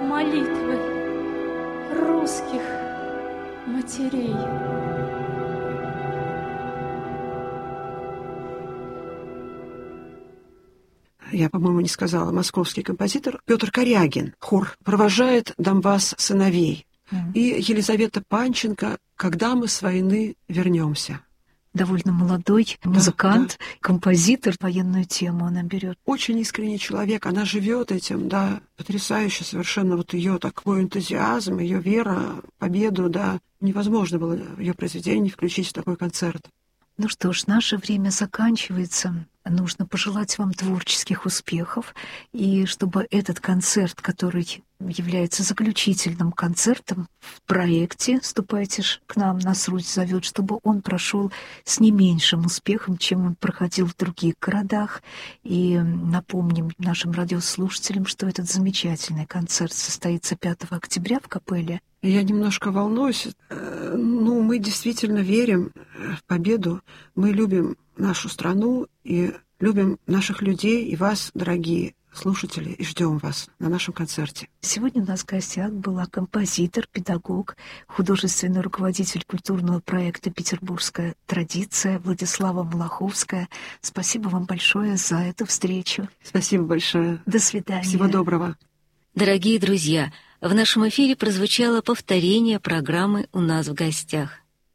молитвы русских матерей. Я, по-моему, не сказала, московский композитор Петр Корягин. Хор провожает Донбасс сыновей. И Елизавета Панченко «Когда мы с войны вернемся». Довольно молодой музыкант, композитор, военную тему она берет. Очень искренний человек, она живет этим, да, потрясающе совершенно вот ее такой энтузиазм, ее вера, победу, да. Невозможно было ее произведение включить в такой концерт. Ну что ж, наше время заканчивается. Нужно пожелать вам творческих успехов, и чтобы этот концерт, который является заключительным концертом в проекте «Ступайте ж к нам, нас Русь зовет», чтобы он прошел с не меньшим успехом, чем он проходил в других городах. И напомним нашим радиослушателям, что этот замечательный концерт состоится 5 октября в капелле. Я немножко волнуюсь. Мы действительно верим в победу. Мы любим нашу страну и любим наших людей и вас, дорогие слушатели, и ждем вас на нашем концерте. Сегодня у нас в гостях была композитор, педагог, художественный руководитель культурного проекта «Петербургская традиция» Владислава Малаховская. Спасибо вам большое за эту встречу. Спасибо большое. До свидания. Всего доброго. Дорогие друзья, в нашем эфире прозвучало повторение программы «У нас в гостях».